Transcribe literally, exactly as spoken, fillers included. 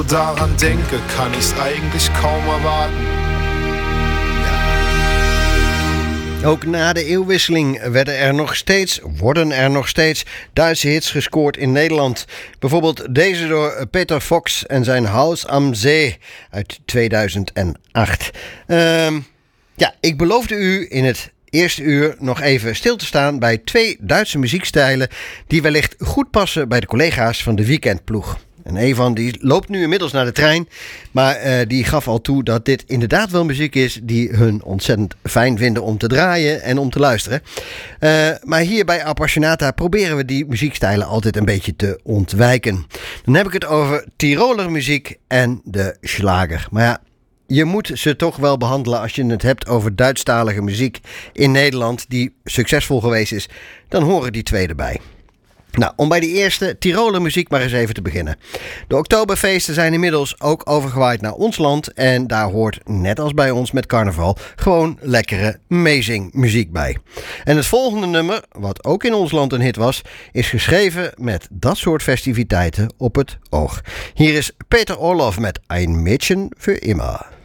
Daran denke, kann ich's eigentlich kaum erwarten. Ook na de eeuwwisseling werden er nog steeds, worden er nog steeds Duitse hits gescoord in Nederland. Bijvoorbeeld deze door Peter Fox en zijn Haus am See uit tweeduizend acht. Uh, ja, ik beloofde u in het eerste uur nog even stil te staan bij twee Duitse muziekstijlen die wellicht goed passen bij de collega's van de weekendploeg. En een van die loopt nu inmiddels naar de trein, maar uh, die gaf al toe dat dit inderdaad wel muziek is die hun ontzettend fijn vinden om te draaien en om te luisteren. Uh, maar hier bij Appassionata proberen we die muziekstijlen altijd een beetje te ontwijken. Dan heb ik het over Tiroler muziek en de Schlager. Maar ja, je moet ze toch wel behandelen als je het hebt over Duitsstalige muziek in Nederland die succesvol geweest is. Dan horen die twee erbij. Nou, om bij die eerste Tiroler muziek maar eens even te beginnen. De Oktoberfeesten zijn inmiddels ook overgewaaid naar ons land. En daar hoort, net als bij ons met carnaval, gewoon lekkere amazing muziek bij. En het volgende nummer, wat ook in ons land een hit was, is geschreven met dat soort festiviteiten op het oog. Hier is Peter Orloff met Ein Mädchen für immer.